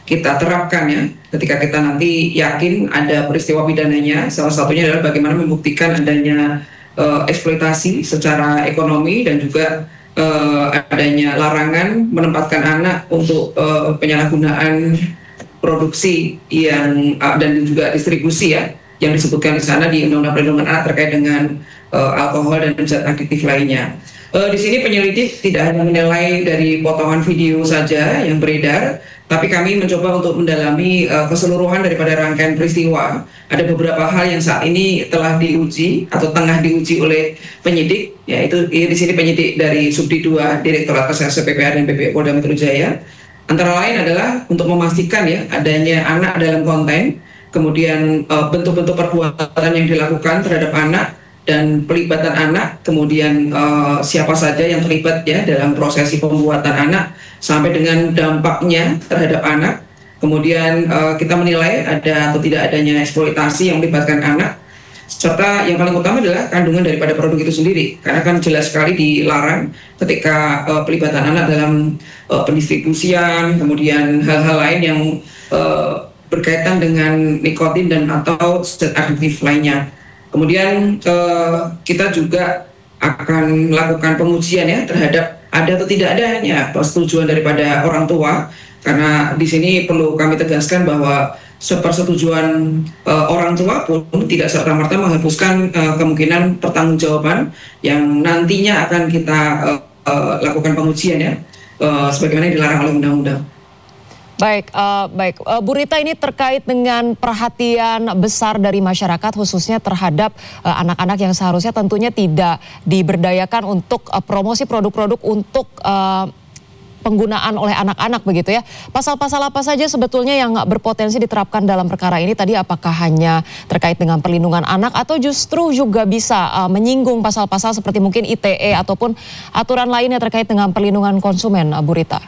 kita terapkan ya ketika kita nanti yakin ada peristiwa pidananya. Salah satunya adalah bagaimana membuktikan adanya eksploitasi secara ekonomi dan juga adanya larangan menempatkan anak untuk penyalahgunaan produksi dan juga distribusi ya yang disebutkan di sana di Undang-Undang Perlindungan Anak terkait dengan alkohol dan zat adiktif lainnya. Di sini penyelidik tidak hanya menilai dari potongan video saja yang beredar, tapi kami mencoba untuk mendalami keseluruhan daripada rangkaian peristiwa. Ada beberapa hal yang saat ini telah diuji atau tengah diuji oleh penyidik, yaitu di sini penyidik dari Subdit 2 Direktorat Reserse PPR dan PPO Polda Metro Jaya. Antara lain adalah untuk memastikan ya adanya anak dalam konten, kemudian bentuk-bentuk perbuatan yang dilakukan terhadap anak dan pelibatan anak, kemudian siapa saja yang terlibat ya dalam prosesi pembuatan anak sampai dengan dampaknya terhadap anak. Kemudian kita menilai ada atau tidak adanya eksploitasi yang melibatkan anak, serta yang paling utama adalah kandungan daripada produk itu sendiri, karena kan jelas sekali dilarang ketika pelibatan anak dalam pendistribusian, kemudian hal-hal lain yang berkaitan dengan nikotin dan atau zat adiktif lainnya. Kemudian kita juga akan melakukan pengujian ya terhadap ada atau tidak adanya persetujuan daripada orang tua, karena di sini perlu kami tegaskan bahwa sepersetujuan orang tua pun tidak serta-merta menghapuskan kemungkinan pertanggungjawaban yang nantinya akan kita lakukan pengujian ya sebagaimana yang dilarang oleh undang-undang. Baik, Bu Rita, ini terkait dengan perhatian besar dari masyarakat khususnya terhadap anak-anak yang seharusnya tentunya tidak diberdayakan untuk promosi produk-produk untuk penggunaan oleh anak-anak begitu ya. Pasal-pasal apa saja sebetulnya yang berpotensi diterapkan dalam perkara ini tadi, apakah hanya terkait dengan perlindungan anak atau justru juga bisa menyinggung pasal-pasal seperti mungkin ITE ataupun aturan lainnya terkait dengan perlindungan konsumen, Bu Rita?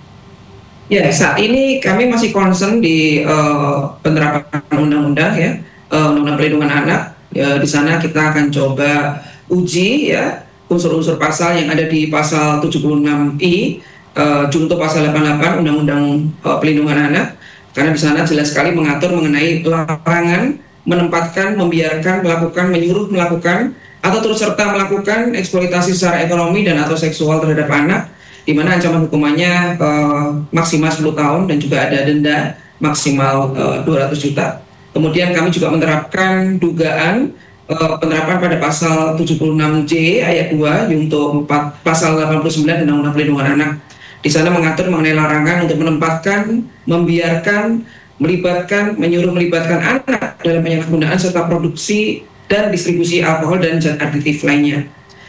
Ya, saat ini kami masih concern di penerapan undang-undang ya, undang-undang perlindungan anak. Di sana kita akan coba uji ya unsur-unsur pasal yang ada di pasal 76I, junto pasal 88 undang-undang perlindungan anak, karena di sana jelas sekali mengatur mengenai larangan menempatkan, membiarkan, melakukan, menyuruh melakukan atau turut serta melakukan eksploitasi secara ekonomi dan atau seksual terhadap anak, di mana ancaman hukumannya maksimal 10 tahun dan juga ada denda maksimal 200 juta. Kemudian kami juga menerapkan dugaan penerapan pada pasal 76J ayat 2 untuk pasal 89 Undang-Undang Perlindungan Anak. Di sana mengatur mengenai larangan untuk menempatkan, membiarkan, melibatkan, menyuruh melibatkan anak dalam penyalahgunaan serta produksi dan distribusi alkohol dan zat adiktif lainnya.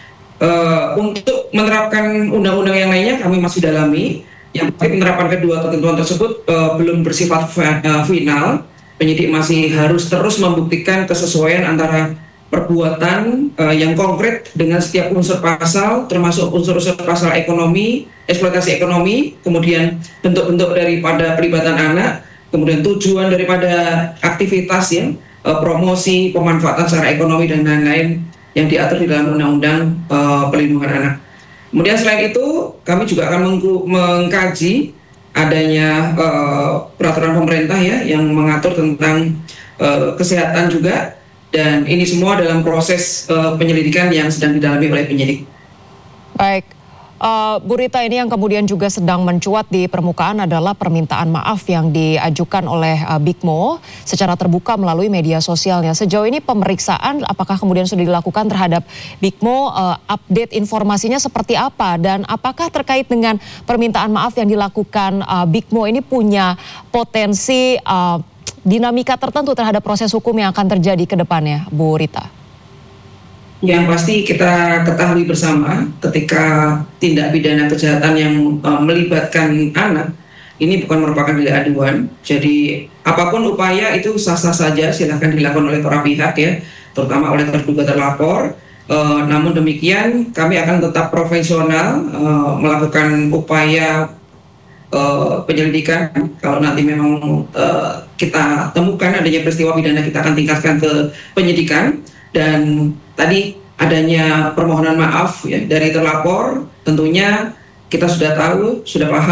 Untuk menerapkan undang-undang yang lainnya kami masih dalami. Yang pasti penerapan kedua ketentuan tersebut belum bersifat final. Penyidik masih harus terus membuktikan kesesuaian antara perbuatan yang konkret dengan setiap unsur pasal, termasuk unsur-unsur pasal ekonomi, eksploitasi ekonomi, kemudian bentuk-bentuk daripada pelibatan anak, kemudian tujuan daripada aktivitas ya, promosi, pemanfaatan secara ekonomi dan lain-lain yang diatur di dalam Undang-Undang Perlindungan Anak. Kemudian selain itu, kami juga akan mengkaji adanya peraturan pemerintah ya yang mengatur tentang kesehatan juga, dan ini semua dalam proses penyelidikan yang sedang didalami oleh penyidik. Baik. Bu Rita, ini yang kemudian juga sedang mencuat di permukaan adalah permintaan maaf yang diajukan oleh Bigmo secara terbuka melalui media sosialnya. Sejauh ini pemeriksaan apakah kemudian sudah dilakukan terhadap Bigmo, update informasinya seperti apa, dan apakah terkait dengan permintaan maaf yang dilakukan Bigmo ini punya potensi dinamika tertentu terhadap proses hukum yang akan terjadi ke depannya, Bu Rita? Yang pasti kita ketahui bersama ketika tindak pidana kejahatan yang melibatkan anak ini bukan merupakan delik aduan. Jadi apapun upaya itu sah-sah saja, silahkan dilakukan oleh para pihak ya, terutama oleh terduga terlapor. Namun demikian kami akan tetap profesional melakukan upaya penyelidikan. Kalau nanti memang kita temukan adanya peristiwa pidana, kita akan tingkatkan ke penyidikan. Dan tadi adanya permohonan maaf ya dari terlapor, tentunya kita sudah tahu, sudah paham